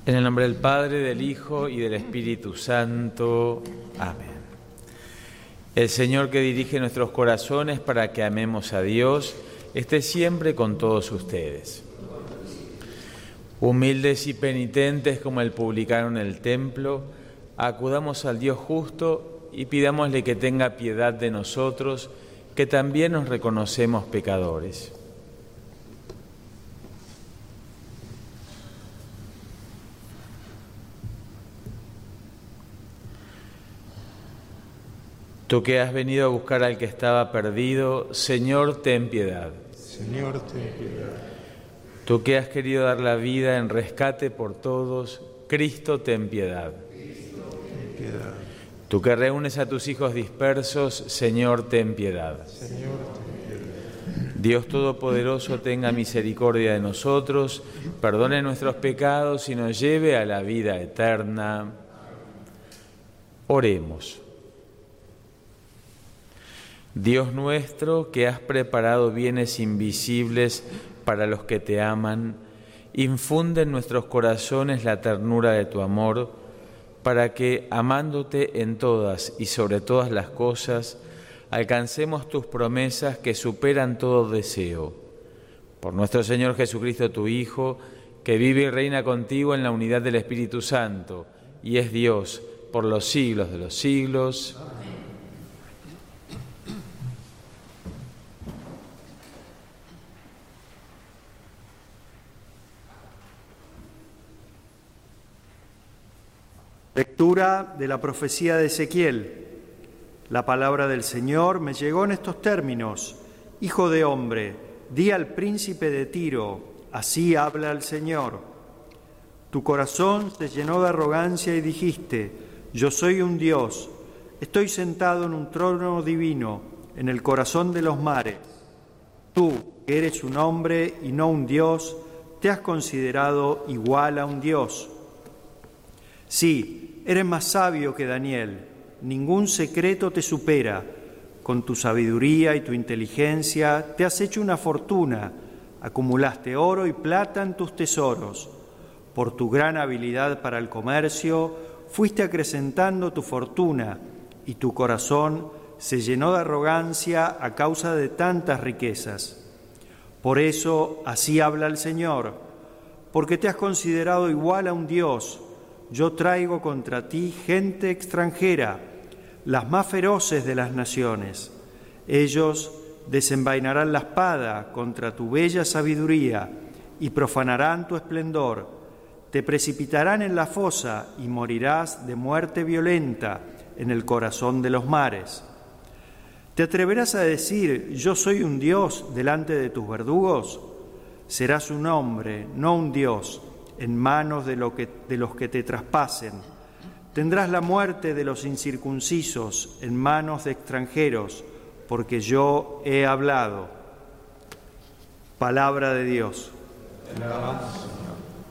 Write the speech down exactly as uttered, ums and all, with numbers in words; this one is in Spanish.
En el nombre del Padre, del Hijo y del Espíritu Santo. Amén. El Señor que dirige nuestros corazones para que amemos a Dios, esté siempre con todos ustedes. Humildes y penitentes como el publicano en el templo, acudamos al Dios justo y pidámosle que tenga piedad de nosotros, que también nos reconocemos pecadores. Tú que has venido a buscar al que estaba perdido, Señor, ten piedad. Señor, ten piedad. Tú que has querido dar la vida en rescate por todos, Cristo, ten piedad. Cristo, ten piedad. Tú que reúnes a tus hijos dispersos, Señor, ten piedad. Señor, ten piedad. Dios Todopoderoso, tenga misericordia de nosotros, perdone nuestros pecados y nos lleve a la vida eterna. Oremos. Dios nuestro, que has preparado bienes invisibles para los que te aman, infunde en nuestros corazones la ternura de tu amor, para que, amándote en todas y sobre todas las cosas, alcancemos tus promesas que superan todo deseo. Por nuestro Señor Jesucristo, tu Hijo, que vive y reina contigo en la unidad del Espíritu Santo, y es Dios por los siglos de los siglos. Lectura de la profecía de Ezequiel. La palabra del Señor me llegó en estos términos: Hijo de hombre, di al príncipe de Tiro, así habla el Señor. Tu corazón se llenó de arrogancia y dijiste: yo soy un Dios, estoy sentado en un trono divino, en el corazón de los mares. Tú, que eres un hombre y no un Dios, te has considerado igual a un Dios. Sí, eres más sabio que Daniel, ningún secreto te supera. Con tu sabiduría y tu inteligencia te has hecho una fortuna, acumulaste oro y plata en tus tesoros. Por tu gran habilidad para el comercio, fuiste acrecentando tu fortuna y tu corazón se llenó de arrogancia a causa de tantas riquezas. Por eso, así habla el Señor, porque te has considerado igual a un Dios. Yo traigo contra ti gente extranjera, las más feroces de las naciones. Ellos desenvainarán la espada contra tu bella sabiduría y profanarán tu esplendor. Te precipitarán en la fosa y morirás de muerte violenta en el corazón de los mares. ¿Te atreverás a decir, yo soy un Dios delante de tus verdugos? Serás un hombre, no un Dios, en manos de, lo que, de los que te traspasen. Tendrás la muerte de los incircuncisos en manos de extranjeros, porque yo he hablado. Palabra de Dios. Alabamos.